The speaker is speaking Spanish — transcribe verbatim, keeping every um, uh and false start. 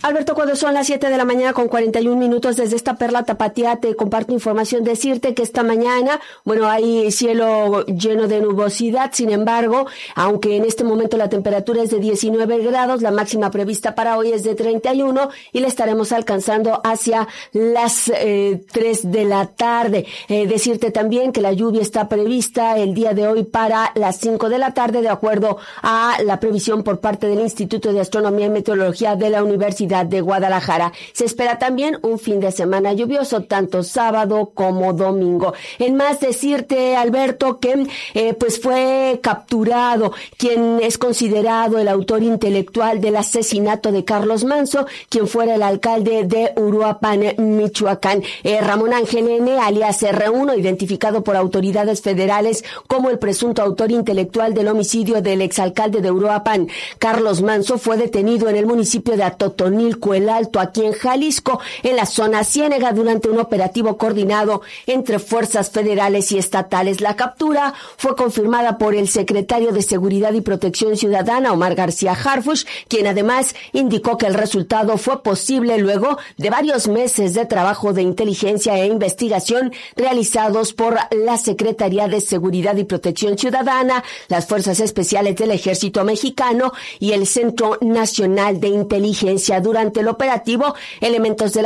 Alberto, cuando son las siete de la mañana con cuarenta y un minutos desde esta perla tapatía, te comparto información. Decirte que esta mañana, bueno, hay cielo lleno de nubosidad. Sin embargo, aunque en este momento la temperatura es de diecinueve grados, la máxima prevista para hoy es de treinta y uno y la estaremos alcanzando hacia las eh, tres de la tarde. Eh, decirte también que la lluvia está prevista el día de hoy para las cinco de la tarde, de acuerdo a la previsión por parte del Instituto de Astronomía y Meteorología de la Universidad de Guadalajara. Se espera también un fin de semana lluvioso, tanto sábado como domingo. En más, decirte, Alberto, que eh, pues fue capturado quien es considerado el autor intelectual del asesinato de Carlos Manzo, quien fuera el alcalde de Uruapan, Michoacán. Eh, Ramón Ángel N., alias R uno, identificado por autoridades federales como el presunto autor intelectual del homicidio del exalcalde de Uruapan, Carlos Manzo, fue detenido en el municipio de Atotonilco, el Alto, aquí en Jalisco, en la zona Ciénega, durante un operativo coordinado entre fuerzas federales y estatales. La captura fue confirmada por el secretario de Seguridad y Protección Ciudadana, Omar García Harfuch, quien además indicó que el resultado fue posible luego de varios meses de trabajo de inteligencia e investigación realizados por la Secretaría de Seguridad y Protección Ciudadana, las Fuerzas Especiales del Ejército Mexicano y el Centro Nacional de Inteligencia. Durante el operativo, elementos de la